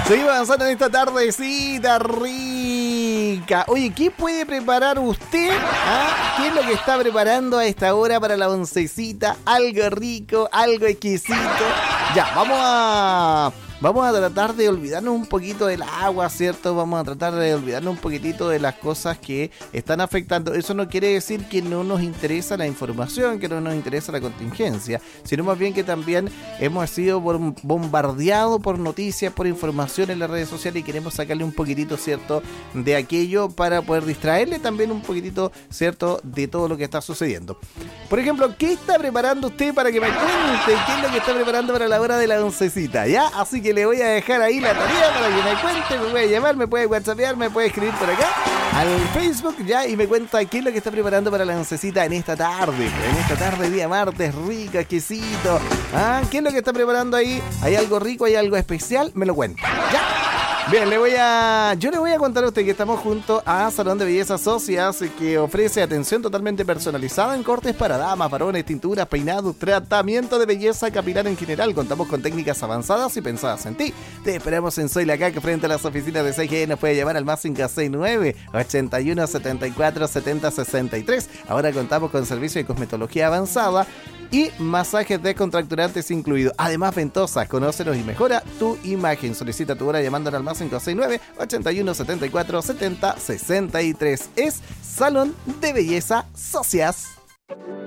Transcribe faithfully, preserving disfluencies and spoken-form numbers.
Seguimos avanzando en esta tardecita rica. Oye, ¿qué puede preparar usted? ¿Ah? ¿Qué es lo que está preparando a esta hora para la oncecita? Algo rico, algo exquisito. Ya, vamos a... Vamos a tratar de olvidarnos un poquito del agua, ¿cierto? Vamos a tratar de olvidarnos un poquitito de las cosas que están afectando. Eso no quiere decir que no nos interesa la información, que no nos interesa la contingencia, sino más bien que también hemos sido bombardeados por noticias, por información en las redes sociales y queremos sacarle un poquitito, ¿cierto?, de aquello para poder distraerle también un poquitito, ¿cierto?, de todo lo que está sucediendo. Por ejemplo, ¿qué está preparando usted para que me cuente? ¿Qué es lo que está preparando para la hora de la oncecita? ¿Ya? Así que le voy a dejar ahí la tarea para que me cuente, me puede llamar, me puede whatsappear, me puede escribir por acá al Facebook, ya, y me cuenta qué es lo que está preparando para la oncecita en esta tarde, en esta tarde, día martes, rico, exquisito. ¿Ah? ¿Qué es lo que está preparando ahí? ¿Hay algo rico, hay algo especial? Me lo cuenta, ¿ya? Bien, le voy a, yo le voy a contar a usted que estamos junto a Salón de Belleza Socias, que ofrece atención totalmente personalizada en cortes para damas, varones, tinturas, peinados, tratamiento de belleza capilar en general. Contamos con técnicas avanzadas y pensadas en ti. Te esperamos en Soy La Caca, frente a las oficinas de C G E. Nos puede llamar al más cinco seis nueve, ochenta y uno, setenta y cuatro, setenta, sesenta y tres. Ahora contamos con servicio de cosmetología avanzada y masajes descontracturantes incluidos. Además, Ventosa, conócenos y mejora tu imagen. Solicita tu hora llamándonos al más cinco seis nueve, ochenta y uno, setenta y cuatro, setenta, sesenta y tres. Es Salón de Belleza Socias.